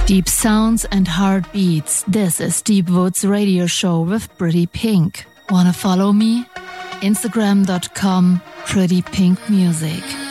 Deep sounds and heartbeats. This is Deepwood's radio show with Pretty Pink. Wanna follow me? Instagram.com prettypinkmusic.